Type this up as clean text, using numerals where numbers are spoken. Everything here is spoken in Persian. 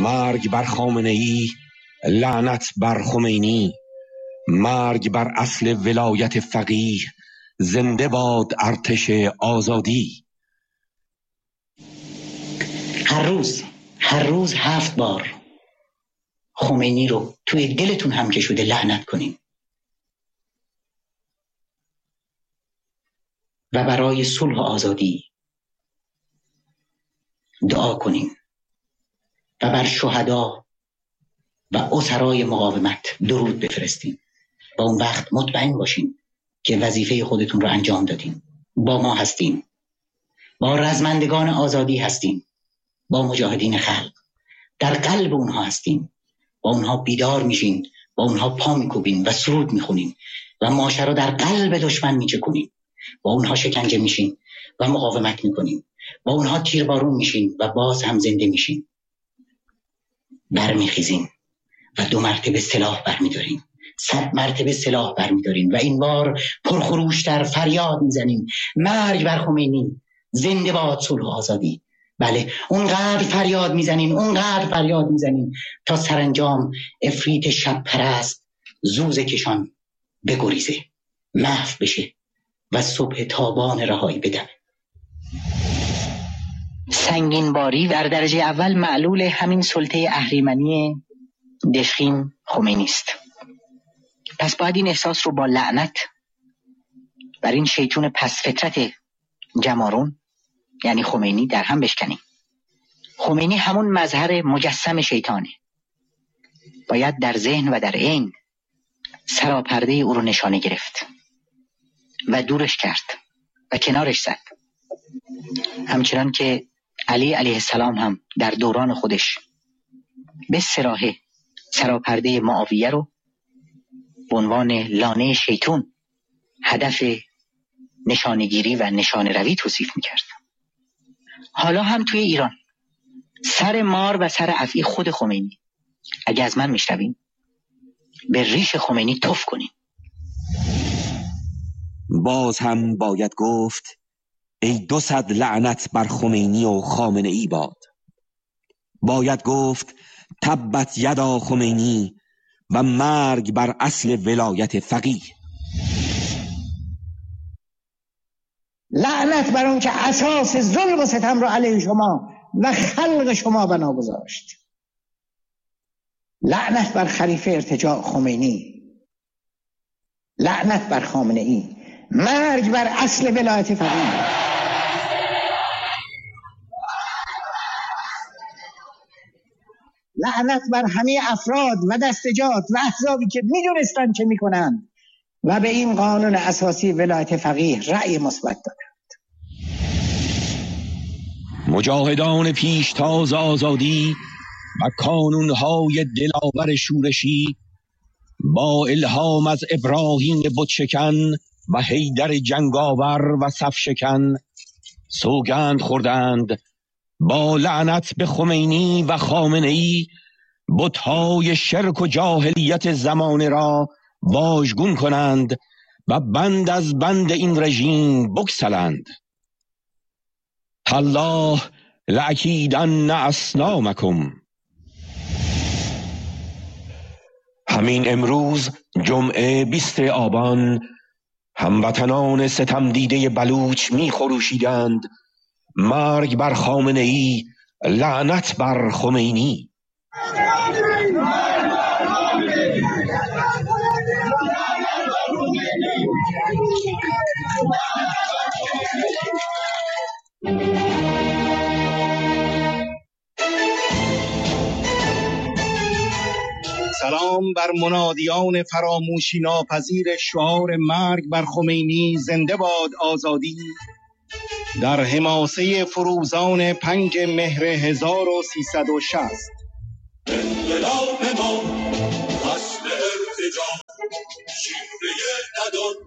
مرگ بر خامنه‌ای، لعنت بر خمینی. مرگ بر اصل ولایت فقیه، زنده باد ارتش آزادی. هر روز 7 بار خمینی رو توی دلتون هم که شده لعنت کنین و برای صلح و آزادی دعا کنین و بر شهدا و اسرای مقاومت درود بفرستین و اون وقت مطمئن باشین که وظیفه خودتون رو انجام دادین. با ما هستین، با رزمندگان آزادی هستین، با مجاهدین خلق در قلب اونها هستین، با اونها بیدار میشین، با اونها پا میکوبین و سرود میخونین و ماشه رو در قلب دشمن میچکونین، با اونها شکنجه میشین و مقاومت میکنین، با اونها تیربارون میشین و باز هم زنده میشین. برمیخیزین و 2 مرتبه سلاح برمیدارین، 100 مرتبه سلاح برمیدارین و این بار پرخروشتر فریاد میزنین: مرگ بر خمینی، زنده باد صلح و آزادی. بله، اونقدر فریاد میزنین تا سرانجام افریت شب پرست زوزه کشان بگریزه، محو بشه و صبح تابان رهایی بدم. سنگین باری در درجه اول معلول همین سلطه اهریمنی دشخیم خمینی است. پس باید این احساس رو با لعنت بر این شیطون پس فطرت جمارون یعنی خمینی در هم بشکنیم. خمینی همون مظهر مجسم شیطانه. باید در ذهن و در عین سراپرده او رو نشانه گرفت و دورش کرد و کنارش زد، همچنان که علی علیه السلام هم در دوران خودش به صراحه سراپرده معاویه رو به عنوان لانه شیطون هدف نشانگیری و نشانه روی توصیف میکرد. حالا هم توی ایران سر مار و سر افعی خود خمینی. اگه از من میشنوین به ریش خمینی تف کنین. باز هم باید گفت ای 200 لعنت بر خمینی و خامنه ای باد. باید گفت تبت یدا خمینی و مرگ بر اصل ولایت فقیه. لعنت بر اون که اساس ظلم و ستم رو علیه شما و خلق شما بنا گذاشت. لعنت بر خلیفه ارتجاع خمینی، لعنت بر خامنه ای، مرگ بر اصل ولایت فقیه. لعنت بر همه افراد و دستجات و احزابی که میدونستن چه میکنن و به این قانون اساسی ولایت فقیه رأی مثبت دادند. مجاهدان پیشتاز آزادی و کانونهای دلاور شورشی با الهام از ابراهیم بتشکن و حیدر جنگاور و صفشکن سوگند خوردند با لعنت به خمینی و خامنه‌ای بت‌های شرک و جاهلیت زمانه را واژگون کنند و بند از بند این رژیم بگسلند. تالله لأکیدن اصنامکم. همین امروز جمعه 20 آبان هموطنان ستم دیده بلوچ می خروشیدند: مرگ بر خامنه‌ای، لعنت بر خمینی. سلام بر منادیان فراموشی ناپذیر شعار مرگ بر خمینی، زنده باد آزادی، در حماسه فروزان 5 مهر 1360. انقلاب ما فصل ارتجاع، شیوه ندان